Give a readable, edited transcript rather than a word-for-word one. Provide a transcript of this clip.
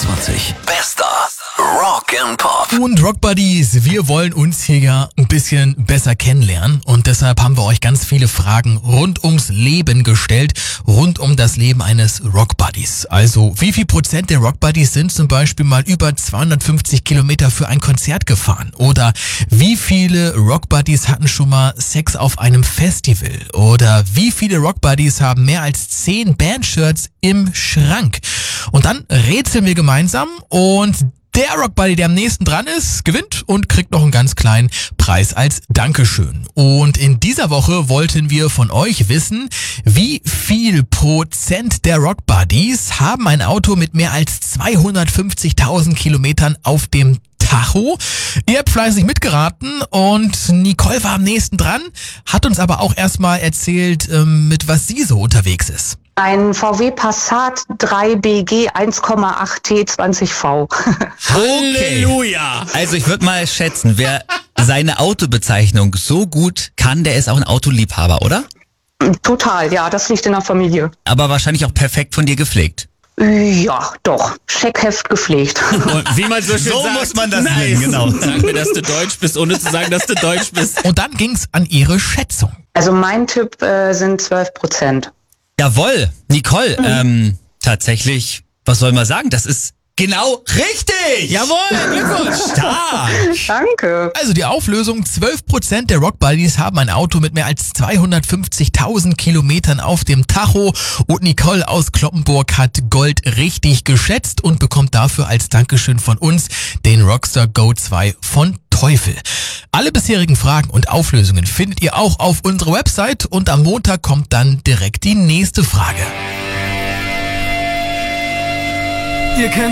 2023. Bester Rock and Pop. Und Rock Buddies, wir wollen uns hier ja ein bisschen besser kennenlernen und deshalb haben wir euch ganz viele Fragen rund ums Leben gestellt, rund um das Leben eines Rock Buddies. Also, wie viel Prozent der Rock Buddies sind zum Beispiel mal über 250 Kilometer für ein Konzert gefahren? Oder wie viele Rock Buddies hatten schon mal Sex auf einem Festival? Oder wie viele Rock Buddies haben mehr als 10 Bandshirts im Schrank? Und dann rätseln wir gemeinsam und der Rock Buddy, der am nächsten dran ist, gewinnt und kriegt noch einen ganz kleinen Preis als Dankeschön. Und in dieser Woche wollten wir von euch wissen, wie viel Prozent der Rock Buddies haben ein Auto mit mehr als 250.000 Kilometern auf dem Tacho. Ihr habt fleißig mitgeraten und Nicole war am nächsten dran, hat uns aber auch erstmal erzählt, mit was sie so unterwegs ist. Ein VW Passat 3BG 1,8 T20V. Halleluja! Also ich würde mal schätzen, wer seine Autobezeichnung so gut kann, der ist auch ein Autoliebhaber, oder? Total, ja, das liegt in der Familie. Aber wahrscheinlich auch perfekt von dir gepflegt. Ja, doch. Scheckheft gepflegt. Und wie man so schön So sagt, muss man das nice. nennen, genau. Sag mir, dass du deutsch bist, ohne zu sagen, dass du deutsch bist. Und dann ging's an ihre Schätzung. Also mein Tipp sind 12%. Jawohl, Nicole, tatsächlich, was soll man sagen, das ist genau richtig! Jawohl, Glückwunsch! Stark! Danke. Also die Auflösung, 12% der Rock Buddies haben ein Auto mit mehr als 250.000 Kilometern auf dem Tacho und Nicole aus Cloppenburg hat Gold richtig geschätzt und bekommt dafür als Dankeschön von uns den Rockstar Go 2 von Teufel. Alle bisherigen Fragen und Auflösungen findet ihr auch auf unserer Website und am Montag kommt dann direkt die nächste Frage. Ihr kennt